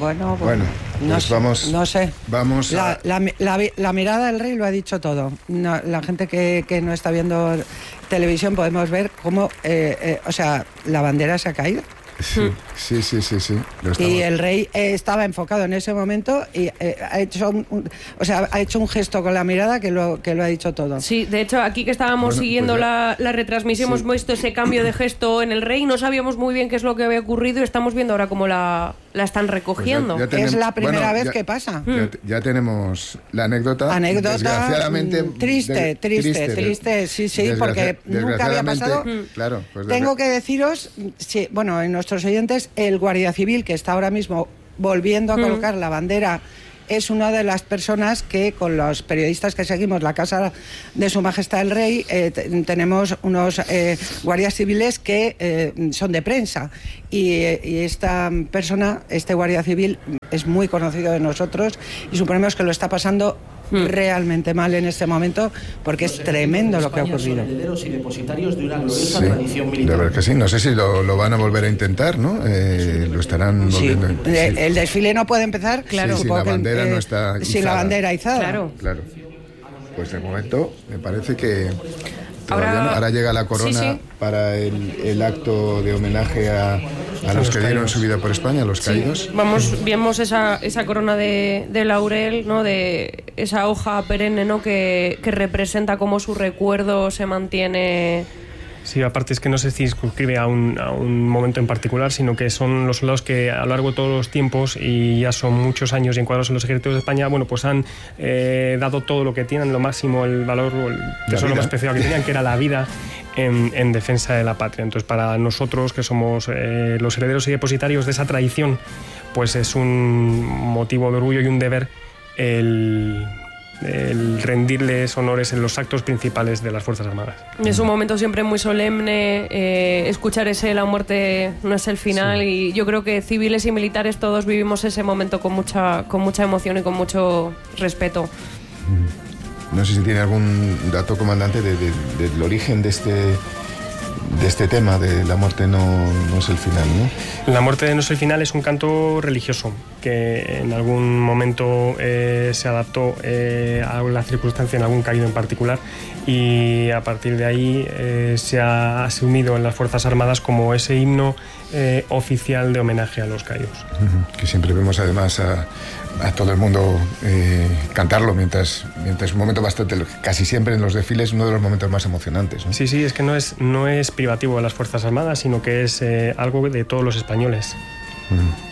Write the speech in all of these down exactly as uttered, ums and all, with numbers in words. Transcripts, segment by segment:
Bueno, bueno, no, pues vamos, no sé. Vamos la, a... la, la, la mirada del rey lo ha dicho todo. No, la gente que, que no está viendo televisión podemos ver cómo, eh, eh, o sea, la bandera se ha caído. Sí, sí, sí, sí, sí. Lo y el rey eh, estaba enfocado en ese momento y eh, ha hecho un, un, o sea, ha hecho un gesto con la mirada que lo, que lo ha dicho todo. Sí, de hecho, aquí que estábamos bueno, siguiendo pues la, la retransmisión, sí. hemos visto ese cambio de gesto en el rey, no sabíamos muy bien qué es lo que había ocurrido y estamos viendo ahora cómo la, la están recogiendo. Pues ya, ya tenemos, es la primera bueno, vez ya, que pasa. Ya, ya tenemos la anécdota. Anécdota desgraciadamente triste, de, triste, triste, triste, sí, sí, porque nunca había pasado. Claro, pues Tengo que deciros, sí, bueno, en nuestros oyentes, el Guardia Civil, que está ahora mismo volviendo a colocar mm. la bandera, es una de las personas que, con los periodistas que seguimos la Casa de Su Majestad el Rey, eh, tenemos unos eh, guardias civiles que eh, son de prensa. Y, y esta persona, este guardia civil, es muy conocido de nosotros y suponemos que lo está pasando mm. realmente mal en este momento, porque es tremendo lo que ha ocurrido. Herederos y depositarios de una gloriosa sí, tradición militar. De verdad que sí, no sé si lo, lo van a volver a intentar, ¿no? Eh, lo estarán volviendo sí. a... sí. El desfile no puede empezar, claro. Sí, si la bandera que, no está izada. Si la bandera izada. Claro. Claro. Pues de momento me parece que ahora, no. ahora llega la corona sí, sí. para el, el acto de homenaje a, a los que dieron su vida por España, a los sí. caídos. Vamos, vemos esa, esa corona de, de laurel, ¿no? De esa hoja perenne, ¿no? Que, que representa cómo su recuerdo se mantiene. Sí, aparte es que no se circunscribe a un, a un momento en particular, sino que son los soldados que a lo largo de todos los tiempos, y ya son muchos años y encuadrados en los ejércitos de España, bueno, pues han eh, dado todo lo que tienen, lo máximo, el valor, el tesoro más preciado que tenían, que era la vida en, en defensa de la patria. Entonces, para nosotros, que somos eh, los herederos y depositarios de esa tradición, pues es un motivo de orgullo y un deber el... el rendirles honores en los actos principales de las Fuerzas Armadas. Es un momento siempre muy solemne, eh, escuchar ese la muerte no es el final, sí. y yo creo que civiles y militares todos vivimos ese momento con mucha, con mucha emoción y con mucho respeto. No sé si tiene algún dato, comandante, de, de, del origen de este... de este tema de la muerte no, no es el final, ¿no? La muerte no es el final es un canto religioso que en algún momento eh, se adaptó eh, a la circunstancia en algún caído en particular, y a partir de ahí eh, se ha asumido en las Fuerzas Armadas como ese himno eh, oficial de homenaje a los caídos. Uh-huh. Que siempre vemos además a, a todo el mundo eh, cantarlo mientras, mientras un momento bastante, casi siempre en los desfiles, uno de los momentos más emocionantes, ¿no? Sí, sí, es que no es, no es privativo de las Fuerzas Armadas, sino que es eh, algo de todos los españoles. Uh-huh.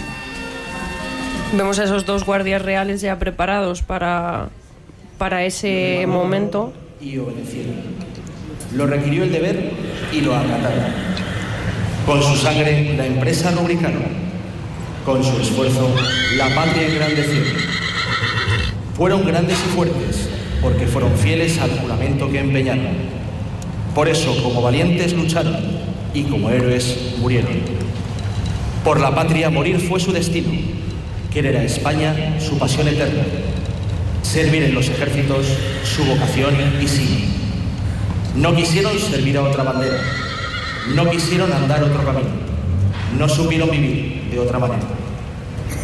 Vemos a esos dos guardias reales ya preparados para, para ese momento. Y obedecieron. Lo requirió el deber y lo acataron. Con su sangre la empresa rubricaron. Con su esfuerzo la patria engrandecieron. Fueron grandes y fuertes porque fueron fieles al juramento que empeñaron. Por eso, como valientes lucharon y como héroes murieron. Por la patria morir fue su destino. Querer a España su pasión eterna. Servir en los ejércitos su vocación y sí. No quisieron servir a otra bandera. No quisieron andar otro camino. No supieron vivir de otra manera.